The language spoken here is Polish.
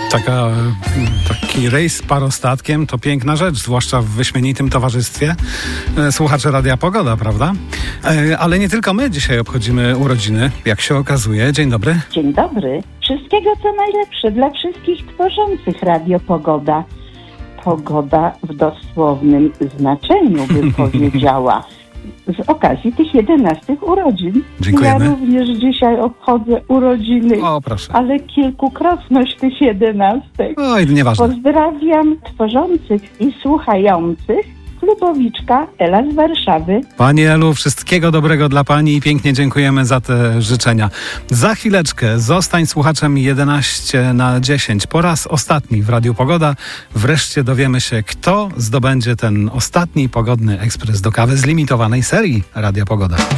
Taki rejs parostatkiem to piękna rzecz, zwłaszcza w wyśmienitym towarzystwie słuchaczy Radia Pogoda, prawda? Ale nie tylko my dzisiaj obchodzimy urodziny, jak się okazuje. Dzień dobry. Dzień dobry. Wszystkiego co najlepsze dla wszystkich tworzących Radio Pogoda. Pogoda w dosłownym znaczeniu, bym powiedziała. Z okazji tych 11 urodzin. Dziękujemy. Ja również dzisiaj obchodzę urodziny, O, proszę. ale kilkukrotność tych 11. Oj, nieważne. Pozdrawiam tworzących i słuchających. Klubowiczka Ela z Warszawy. Pani Elu, wszystkiego dobrego dla Pani i pięknie dziękujemy za te życzenia. Za chwileczkę zostań słuchaczem 11/10. Po raz ostatni w Radiu Pogoda. Wreszcie dowiemy się, kto zdobędzie ten ostatni pogodny ekspres do kawy z limitowanej serii Radia Pogoda.